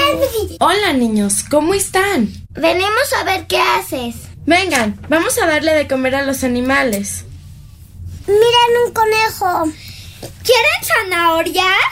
Hola niños, ¿cómo están? Venimos a ver qué haces. Vengan, vamos a darle de comer a los animales. Miren un conejo. ¿Quieren zanahorias?